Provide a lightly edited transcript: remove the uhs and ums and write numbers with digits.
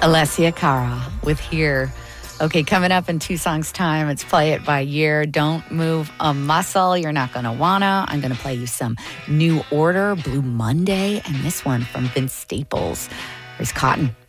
Alessia Cara with Here. Okay, coming up in 2 songs' time, it's Play It by Year. Don't move a muscle. You're not going to wanna. I'm going to play you some New Order, Blue Monday, and this one from Vince Staples. There's Cotton.